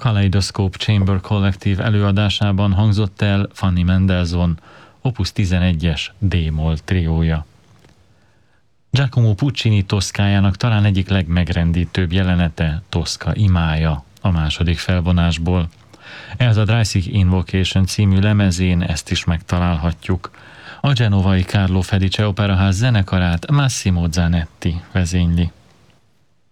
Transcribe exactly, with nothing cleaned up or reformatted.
Kaleidoscope Chamber Collective előadásában hangzott el Fanny Mendelssohn Opus tizenegyes D-moll triója. Giacomo Puccini Toszkájának talán egyik legmegrendítőbb jelenete Toszka imája a második felvonásból. Ez a Dreisig Invocation című lemezén ezt is megtalálhatjuk. A genovai Carlo Felice Operaház zenekarát Massimo Zanetti vezényli.